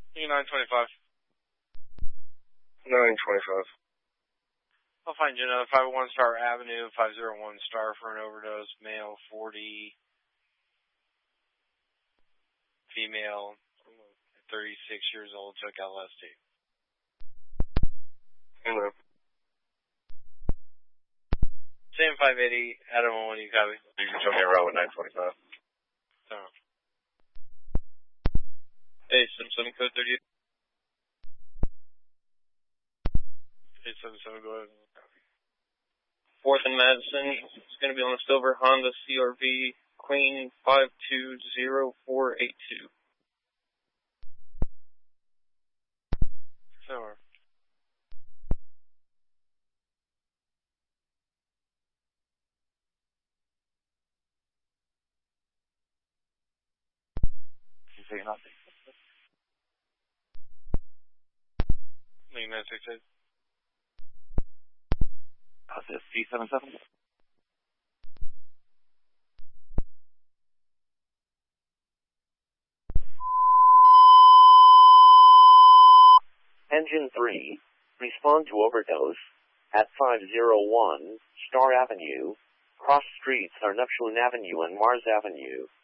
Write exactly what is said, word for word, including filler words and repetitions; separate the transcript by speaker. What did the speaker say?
Speaker 1: nine twenty-five.
Speaker 2: nine twenty-five.
Speaker 1: I'll find you another five oh one Star Avenue, five oh one Star for an overdose, male, forty, female, thirty-six years old, took L S D.
Speaker 2: Hello.
Speaker 1: Same five eighty, Adam one, you copy?
Speaker 2: You can show me around with nine twenty-five.
Speaker 1: So.
Speaker 2: Hey, seven seven code thirty-eight.
Speaker 1: eight seven seven, go ahead.
Speaker 2: Fourth and Madison. It's going to be on a silver Honda C R V Queen five two zero four eight two.
Speaker 1: Silver.
Speaker 2: You say nothing.
Speaker 1: Link nine six eight.
Speaker 2: How's this? C seven seven?
Speaker 3: Engine three, respond to overdose at five oh one Star Avenue. Cross streets are Neptune Avenue and Mars Avenue.